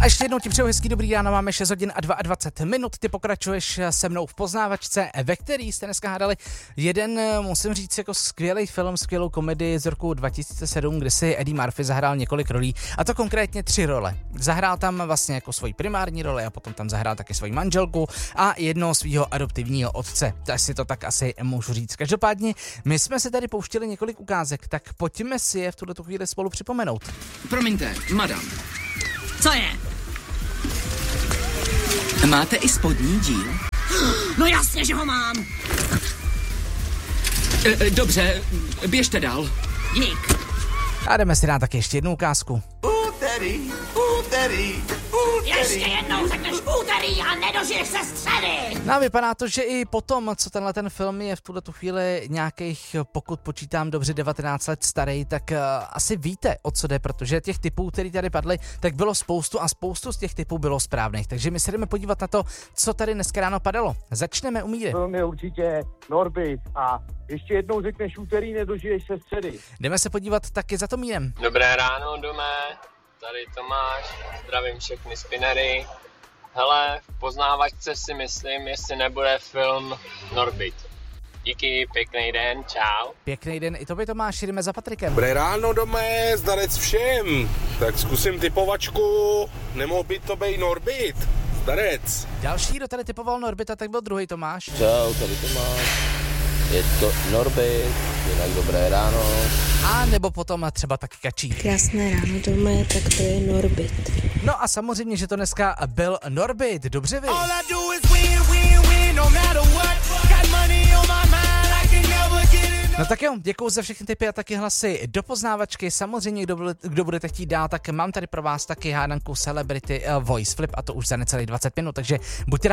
A ještě jednou ti přeju hezký dobrý ráno, máme 6 hodin a 22 minut, ty pokračuješ se mnou v poznávačce, ve který jste dneska hádali jeden, musím říct, jako skvělý film, skvělou komedii z roku 2007, kde si Eddie Murphy zahrál několik rolí, a to konkrétně 3 role. Zahrál tam vlastně jako svoji primární roli a potom tam zahrál taky svoji manželku a jednoho svého adoptivního otce. Tak si to tak asi můžu říct. Každopádně, my jsme se tady pouštěli několik ukázek, tak pojďme si je v tuto chvíli spolu připomenout. Promiňte, madam. Co je? Máte i spodní díl? No jasně, že ho mám. Dobře, běžte dál. Dík. A jdeme si dát taky ještě jednu ukázku. Úterý. Ještě jednou řekneš úterý a nedožiješ se středy. No a vypadá to, že i potom, co tenhle ten film je v tuto chvíli nějakých, pokud počítám dobře, 19 let starý, tak asi víte, o co jde, protože těch typů, který tady padly, tak bylo spoustu a spoustu z těch typů bylo správných. Takže my se jdeme podívat na to, co tady dneska ráno padalo. Začneme u Míry. Film je určitě Norbit a ještě jednou řekneš úterý, nedožiješ se středy. Jdeme se podívat taky za Tomírem. Dobré ráno, Dome. Tady Tomáš, zdravím všechny spinnery. Hele, v poznávačce si myslím, jestli nebude film Norbit. Díky, pěkný den, čau. Pěkný den, i tobě Tomáš, jdeme za Patrikem. Dobré ráno, Dome, zdarec všem. Tak zkusím typovačku, nemohl by to být Norbit. Zdarec. Další, kdo tady typoval Norbita, tak byl druhý Tomáš. Čau, tady Tomáš. Je to Norbit, jinak dobré ráno. A nebo potom třeba taky Kačí. Krásné ráno, Dome, tak to je Norbit. No a samozřejmě, že to dneska byl Norbit, dobře vy. No tak jo, děkuju za všechny tipy a taky hlasy do poznávačky. Samozřejmě, kdo budete chtít dál, tak mám tady pro vás taky hádanku Celebrity Voice Flip a to už za necelých 20 minut, takže buďte